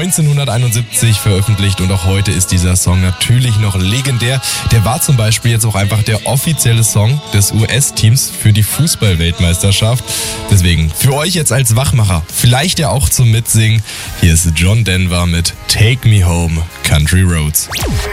1971 veröffentlicht und auch heute ist dieser Song natürlich noch legendär. Der war zum Beispiel jetzt auch einfach der offizielle Song des US-Teams für die Fußball-Weltmeisterschaft. Deswegen für euch jetzt als Wachmacher, vielleicht ja auch zum Mitsingen, hier ist John Denver mit Take Me Home, Country Roads.